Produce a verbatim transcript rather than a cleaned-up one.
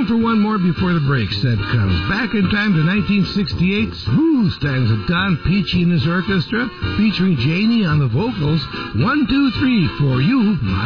for one more before the break, Seb comes. Back in time to nineteen sixty-eight, smooth styles of Don Peachy and his orchestra, featuring Janie on the vocals. One, two, three, for you, my